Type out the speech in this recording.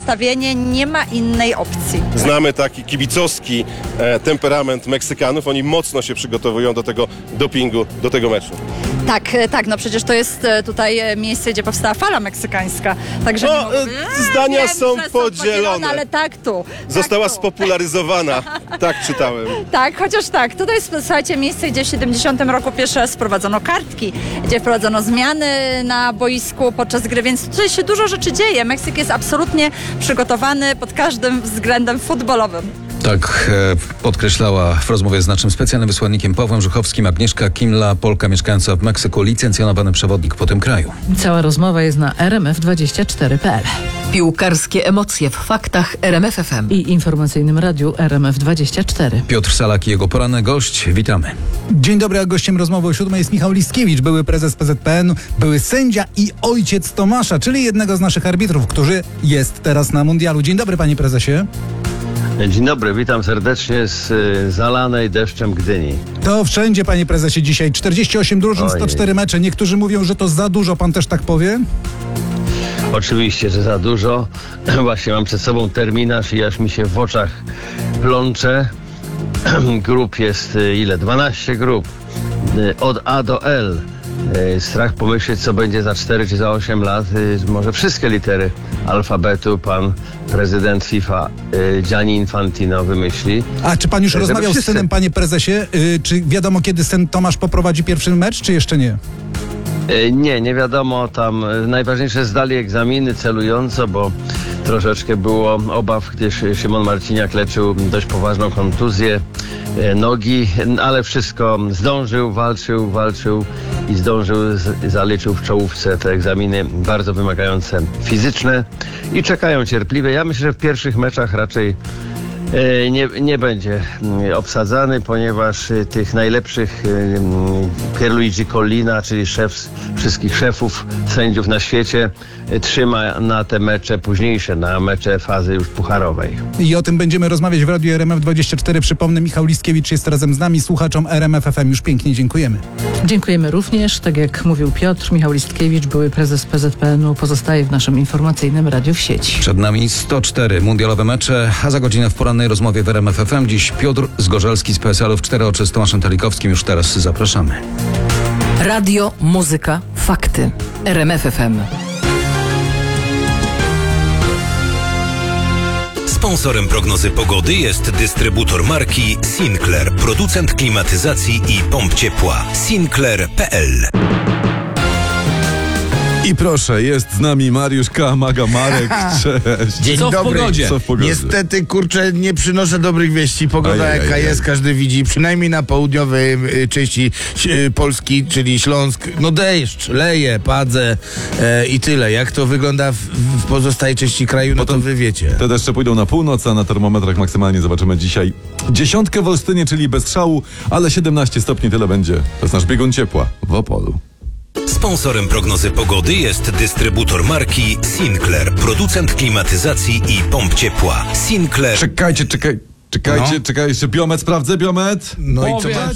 nastawienie, nie ma innej opcji. Znamy taki kibicowski temperament Meksykanów. Oni mocno się przygotowują do tego dopingu, do tego meczu. Tak, no przecież to jest tutaj miejsce, gdzie powstała fala meksykańska. Także zdania wiem, są że podzielone. Ale tak tu. Została tak tu. spopularyzowana. Tak czytałem. Tak, chociaż tak. Tutaj jest, słuchajcie, miejsce, gdzie w 70 roku pierwszy raz wprowadzono kartki, gdzie wprowadzono zmiany na boisku podczas gry, więc tutaj się dużo rzeczy dzieje. Meksyk jest absolutnie przygotowany pod każdym względem futbolowym. Tak podkreślała w rozmowie z naszym specjalnym wysłannikiem Pawłem Żuchowskim Agnieszka Kimla, Polka mieszkająca w Meksyku, licencjonowany przewodnik po tym kraju. Cała rozmowa jest na rmf24.pl. Piłkarskie emocje w faktach RMF FM. I informacyjnym radiu RMF24. Piotr Salak i jego poranny gość. Witamy. Dzień dobry, a gościem rozmowy o 7 jest Michał Liskiewicz, były prezes PZPN, były sędzia i ojciec Tomasza, czyli jednego z naszych arbitrów, który jest teraz na mundialu. Dzień dobry, panie prezesie. Dzień dobry, witam serdecznie z zalanej deszczem Gdyni. To wszędzie, panie prezesie, dzisiaj 48 drużyn, 104 mecze. Niektórzy mówią, że to za dużo, pan też tak powie? Oczywiście, że za dużo. Właśnie mam przed sobą terminarz i aż mi się w oczach plącze. Grup jest ile? 12 grup. Od A do L. Strach pomyśleć, co będzie za 4 czy za 8 lat. Może wszystkie litery alfabetu pan prezydent FIFA Gianni Infantino wymyśli. A czy pan już rozmawiał z synem, panie prezesie? Czy wiadomo, kiedy syn Tomasz poprowadzi pierwszy mecz, czy jeszcze nie? Nie wiadomo, tam najważniejsze zdali egzaminy celująco, bo troszeczkę było obaw, gdyż Szymon Marciniak leczył dość poważną kontuzję nogi, ale wszystko zdążył, walczył i zdążył, zaliczył w czołówce te egzaminy bardzo wymagające fizyczne i czekają cierpliwie. Ja myślę, że w pierwszych meczach raczej nie będzie obsadzany, ponieważ tych najlepszych Pierluigi Collina, czyli szef wszystkich szefów sędziów na świecie, trzyma na te mecze późniejsze, na mecze fazy już pucharowej. I o tym będziemy rozmawiać w radiu RMF24. Przypomnę, Michał Liskiewicz jest razem z nami, słuchaczom RMF FM już pięknie dziękujemy. Dziękujemy również. Tak jak mówił Piotr, Michał Liskiewicz, były prezes PZPN-u, pozostaje w naszym informacyjnym radiu w sieci. Przed nami 104 mundialowe mecze, a za godzinę w porannej rozmowie w RMF FM dziś Piotr Zgorzelski z PSL-u w 4 oczy z Tomaszem Telikowskim. Już teraz zapraszamy. Radio, muzyka, fakty. RMF FM. Sponsorem prognozy pogody jest dystrybutor marki Sinclair, producent klimatyzacji i pomp ciepła. Sinclair.pl. I proszę, jest z nami Mariusz Marek. Cześć. Dzień Co dobry. w pogodzie? Co w pogodzie? Niestety, kurczę, nie przynoszę dobrych wieści. Pogoda jaka jest, każdy widzi, przynajmniej na południowej części Polski, czyli Śląsk. No deszcz, leje, padze i tyle. Jak to wygląda w pozostałej części kraju, no to wy wiecie. Te deszcze pójdą na północ, a na termometrach maksymalnie zobaczymy dzisiaj 10 w Olsztynie, czyli bez szału, ale 17 stopni tyle będzie. To jest nasz biegun ciepła w Opolu. Sponsorem prognozy pogody jest dystrybutor marki Sinclair, producent klimatyzacji i pomp ciepła. Sinclair. Czekajcie, jeszcze biometr sprawdzę, biometr. No i co pan?